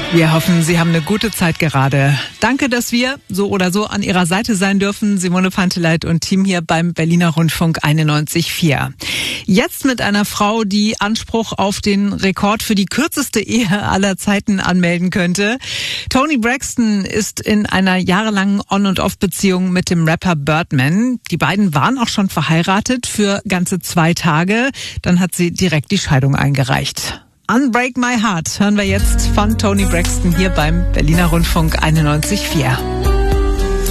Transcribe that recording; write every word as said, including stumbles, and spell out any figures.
Wir hoffen, Sie haben eine gute Zeit gerade. Danke, dass wir so oder so an Ihrer Seite sein dürfen. Simone Panteleit und Team hier beim Berliner Rundfunk einundneunzig Komma vier. Jetzt mit einer Frau, die Anspruch auf den Rekord für die kürzeste Ehe aller Zeiten anmelden könnte. Toni Braxton ist in einer jahrelangen On- und Off-Beziehung mit dem Rapper Birdman. Die beiden waren auch schon verheiratet für ganze zwei Tage. Dann hat sie direkt die Scheidung eingereicht. Unbreak My Heart hören wir jetzt von Toni Braxton hier beim Berliner Rundfunk einundneunzig Komma vier.